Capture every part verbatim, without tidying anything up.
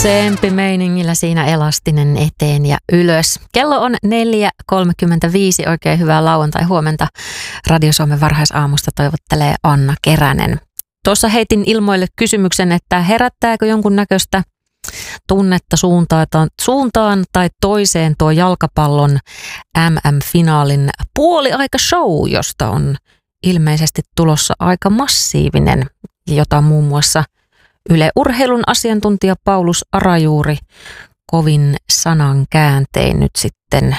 Tsempimeiningillä siinä elastinen eteen ja ylös. Kello on neljä kolmekymmentäviisi. Oikein hyvää lauantai-huomenta. Radio Suomen varhaisaamusta toivottelee Anna Keränen. Tuossa heitin ilmoille kysymyksen, että herättääkö jonkunnäköistä tunnetta suuntaan, suuntaan tai toiseen tuo jalkapallon M M-finaalin puoliaika-show, josta on ilmeisesti tulossa aika massiivinen, jota muun muassa Yle Urheilun asiantuntija Paulus Arajuuri kovin sanan kääntein nyt sitten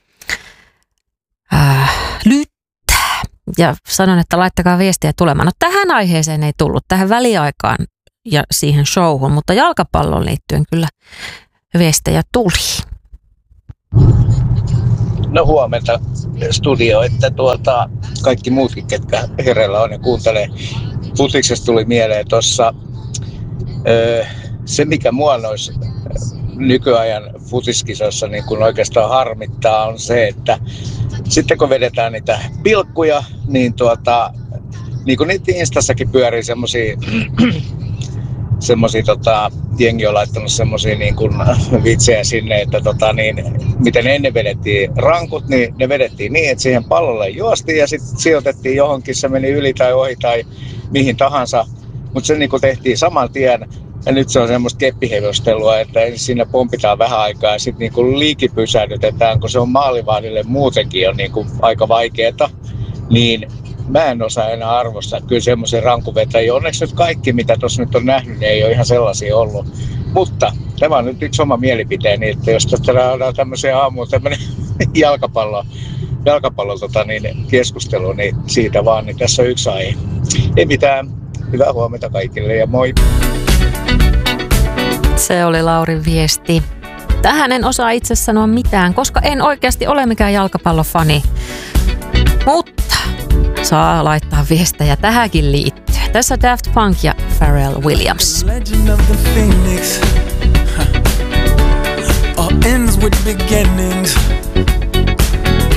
äh, lyttää. Ja sanon, että laittakaa viestiä tulemaan. No tähän aiheeseen ei tullut, tähän väliaikaan ja siihen showhun, mutta jalkapalloon liittyen kyllä viestejä tuli. No huomenta studio, että tuota, kaikki muutkin, ketkä hereillä on ja kuuntelee. Futiksesta tuli mieleen tuossa se, mikä mua noissa nykyajan futiskisoissa niin kun oikeastaan harmittaa, on se, että sitten kun vedetään niitä pilkkuja, niin, tuota, niin kuin niitä Instassakin pyörii semmosia, semmosia tota, jengi on laittanut semmosia niin kuin vitsejä sinne, että tota, niin, miten ennen vedettiin rankut, niin ne vedettiin niin, että siihen pallolle juostiin ja sitten sijoitettiin johonkin, se meni yli tai ohi tai mihin tahansa. Mutta se niin tehtiin saman tien ja nyt se on semmoista keppihevostelua, että ensin siinä pompitaan vähän aikaa ja sitten niin liiki pysähdytetään, kun se on maalivahdille muutenkin on niin aika vaikeeta. Niin mä en osaa enää arvostaa kyllä semmoisen rankuvetäjiä. Onneksi nyt kaikki, mitä tuossa nyt on nähnyt, niin ei ole ihan sellaisia ollut. Mutta tämä on nyt yksi oma mielipiteeni, että jos tästä on tämmöiseen aamuun tämmöinen jalkapallo, jalkapallo tota, niin keskustelu, niin siitä vaan, niin tässä on yksi aihe. Ei mitään. Hyvää huomenta kaikille ja moi! Se oli Laurin viesti. Tähän en osaa itse sanoa mitään, koska en oikeasti ole mikään jalkapallofani. Mutta saa laittaa viestejä tähänkin liittyen. Tässä Daft Punk ja Pharrell Williams.